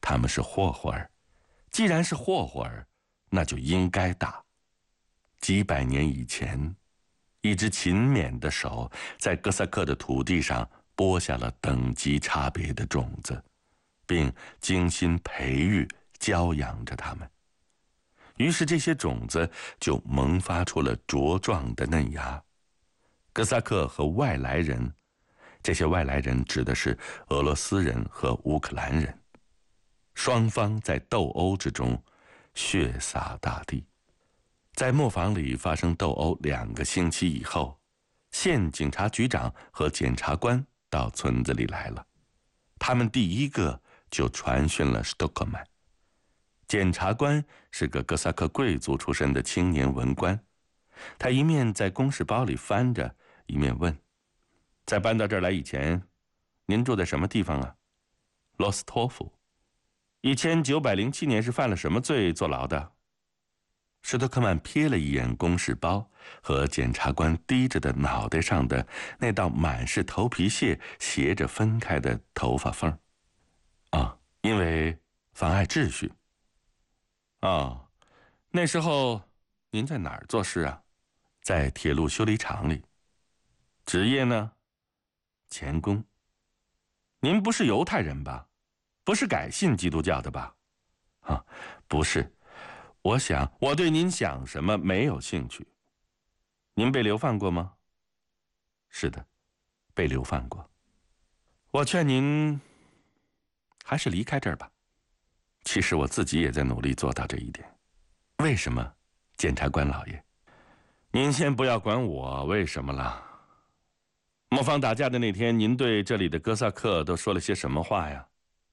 他们是霍霍尔，既然是霍霍尔，那就应该打。几百年以前，一只勤勉的手在哥萨克的土地上播下了等级差别的种子，并精心培育教养着它们。于是这些种子就萌发出了茁壮的嫩芽。哥萨克和外来人，这些外来人指的是俄罗斯人和乌克兰人，双方在斗殴之中血洒大地。在磨坊里发生斗殴2个星期以后，县警察局长和检察官到村子里来了。他们第一个就传讯了史托克曼。检察官是个哥萨克贵族出身的青年文官，他一面在公事包里翻着，一面问：在搬到这儿来以前，您住在什么地方啊？罗斯托夫。1907年是犯了什么罪坐牢的？史托克曼瞥了一眼公事包和检察官低着的脑袋上的那道满是头皮屑斜着分开的头发缝。因为妨碍秩序。那时候您在哪儿做事啊？在铁路修理厂里。职业呢？钳工。您不是犹太人吧？不是改信基督教的吧？不是。我对您想什么没有兴趣。您被流放过吗？是的，被流放过。我劝您还是离开这儿吧。其实我自己也在努力做到这一点。为什么，检察官老爷？您先不要管我为什么了。磨坊打架的那天，您对这里的哥萨克都说了些什么话呀？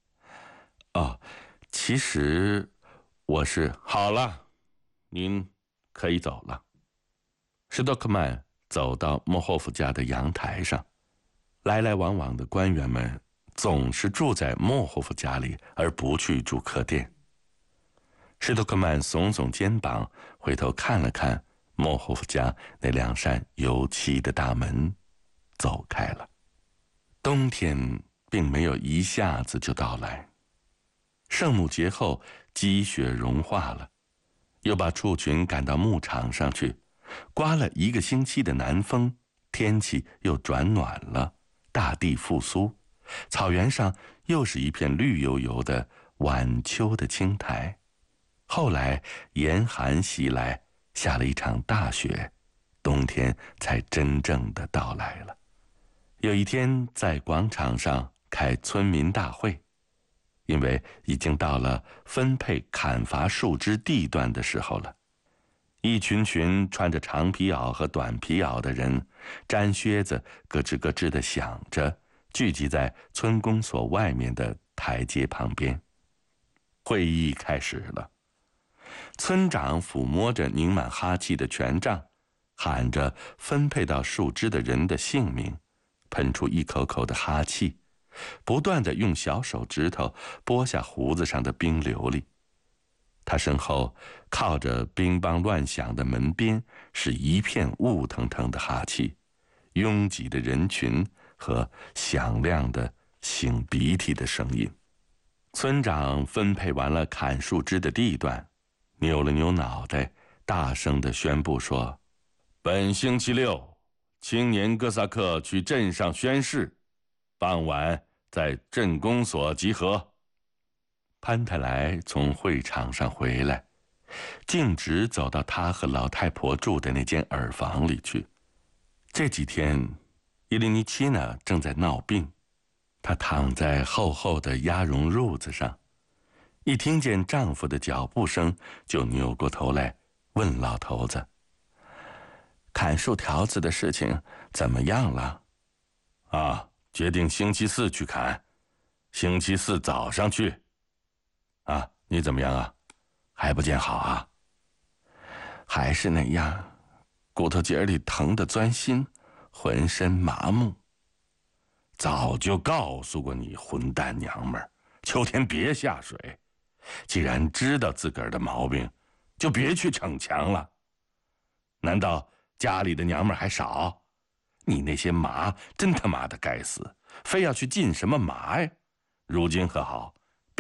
其实我是……好了，您可以走了。史托克曼走到莫霍夫家的阳台上，来来往往的官员们总是住在莫霍夫家里，而不去住客店。史托克曼耸耸肩膀，回头看了看莫霍夫家那2扇油漆的大门，走开了。冬天并没有一下子就到来。圣母节后，积雪融化了，又把畜群赶到牧场上去，刮了1个星期的南风，天气又转暖了，大地复苏，草原上又是一片绿油油的晚秋的青苔。后来严寒袭来，下了一场大雪，冬天才真正的到来了。有一天在广场上开村民大会，因为已经到了分配砍伐树枝地段的时候了。一群群穿着长皮袄和短皮袄的人，粘靴子咯吱咯吱地响着，聚集在村公所外面的台阶旁边。会议开始了。村长抚摸着凝满哈气的权杖，喊着分配到树枝的人的姓名，喷出一口口的哈气，不断地用小手指头拨下胡子上的冰流粒。他身后靠着乒乓乱响的门边是一片雾腾腾的哈气，拥挤的人群和响亮的擤鼻涕的声音。村长分配完了砍树枝的地段，扭了扭脑袋，大声地宣布说：本星期六，青年哥萨克去镇上宣誓，傍晚在镇公所集合。潘泰莱从会场上回来，径直走到他和老太婆住的那间耳房里去。这几天，伊琳尼奇娜正在闹病，她躺在厚厚的鸭绒褥子上，一听见丈夫的脚步声，就扭过头来问老头子：砍树条子的事情怎么样了？决定星期4去砍，星期4早上去。你怎么样啊？还不见好啊？还是那样，骨头节里疼得钻心，浑身麻木。早就告诉过你，混蛋娘们儿，秋天别下水。既然知道自个儿的毛病，就别去逞强了。难道家里的娘们儿还少？你那些麻真他妈的该死，非要去进什么麻呀？如今可好，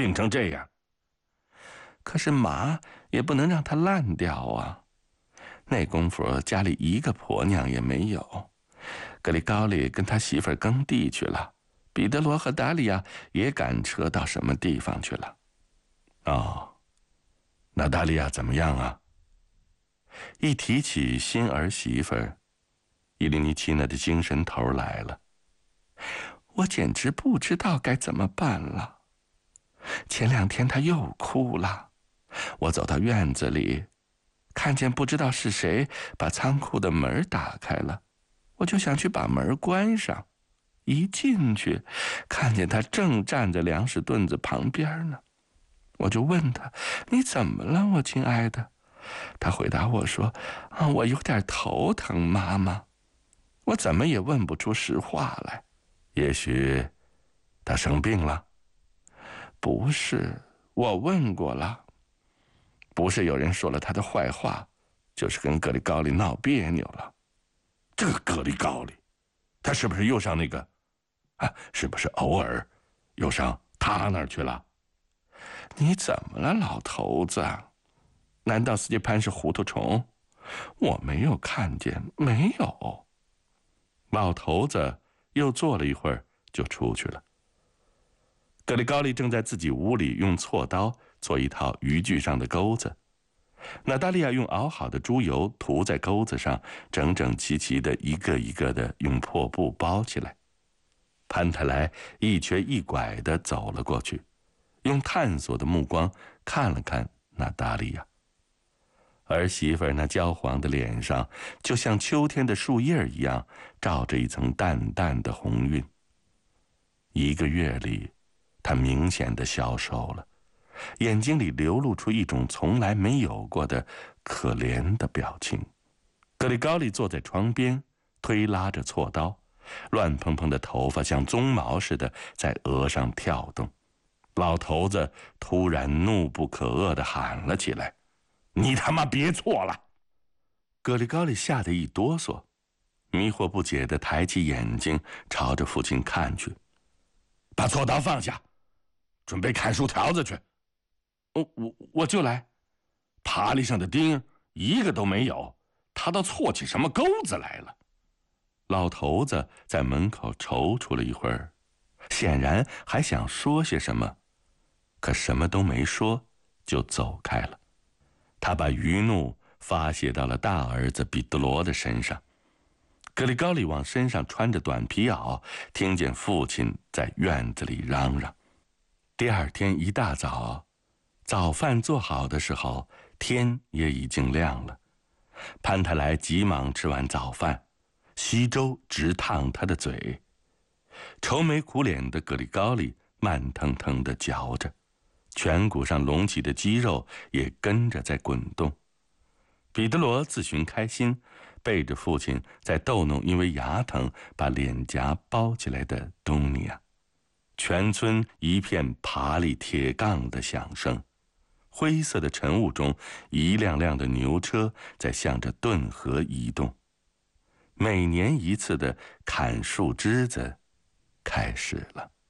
病成这样。可是马也不能让它烂掉啊。那功夫家里一个婆娘也没有，格里高利跟他媳妇儿耕地去了，彼得罗和达利亚也赶车到什么地方去了。哦，那达利亚怎么样啊？一提起新儿媳妇儿，伊琳尼奇娜的精神头来了。我简直不知道该怎么办了。前2天她又哭了，我走到院子里，看见不知道是谁把仓库的门打开了，我就想去把门关上。一进去，看见她正站在粮食墩子旁边呢。我就问她：“你怎么了，我亲爱的？”她回答我说：“我有点头疼，妈妈。”我怎么也问不出实话来。也许她生病了？不是，我问过了。不是有人说了她的坏话，就是跟格里高利闹别扭了。这个格里高利，他是不是又上那个是不是偶尔又上他那儿去了？你怎么了，老头子？难道斯蒂潘是糊涂虫？我没有看见，没有。老头子又坐了一会儿就出去了。格里高利正在自己屋里用锉刀做一套渔具上的钩子，娜达利亚用熬好的猪油涂在钩子上，整整齐齐的一个一个的用破布包起来。潘特莱一瘸一拐地走了过去，用探索的目光看了看娜达利亚。儿媳妇那焦黄的脸上，就像秋天的树叶一样，罩着一层淡淡的红晕。1个月里，她明显的消瘦了，眼睛里流露出一种从来没有过的可怜的表情。格里高利坐在窗边，推拉着锉刀，乱蓬蓬的头发像鬃毛似的在额上跳动。老头子突然怒不可遏地喊了起来：“你他妈别错了！”格里高利吓得一哆嗦，迷惑不解地抬起眼睛朝着父亲看去。“把锉刀放下，准备砍树条子去。”“我就来。”“爬犁上的钉一个都没有，他倒错起什么钩子来了。”老头子在门口踌躇了一会儿，显然还想说些什么，可什么都没说，就走开了。他把余怒发泄到了大儿子彼得罗的身上。格里高利往身上穿着短皮袄，听见父亲在院子里嚷嚷。第2天一大早，早饭做好的时候，天也已经亮了。潘特莱急忙吃完早饭，稀粥直烫他的嘴。愁眉苦脸的格里高利慢腾腾地嚼着，颧骨上隆起的肌肉也跟着在滚动。彼得罗自寻开心，背着父亲在逗弄因为牙疼把脸颊包起来的东尼亚。全村一片爬犁铁杠的响声，灰色的晨雾中，一辆辆的牛车在向着顿河移动。每年一次的砍树枝子开始了。